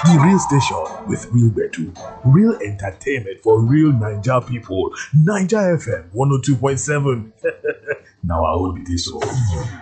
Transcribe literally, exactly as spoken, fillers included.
The real station with real bedu, real entertainment for real Naija people. Naija F M one oh two point seven. Now I will be this one.